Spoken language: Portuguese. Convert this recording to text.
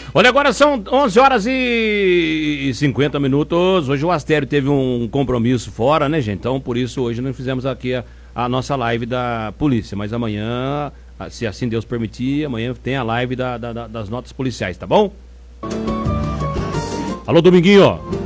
Olha, agora são 11 horas e 50 minutos. Hoje o Astério teve um compromisso fora, né, gente? Então, por isso, hoje não fizemos aqui a nossa live da polícia. Mas amanhã, se assim Deus permitir, amanhã tem a live das notas policiais, tá bom? Alô, Dominguinho, ó.